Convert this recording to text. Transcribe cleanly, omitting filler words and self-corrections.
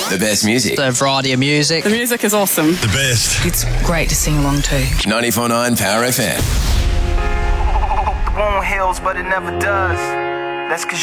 The best music. The variety of music. The music is awesome. The best. It's great to sing along to. 94.9 Power FM. Won't heals, but it never does. That's 'cause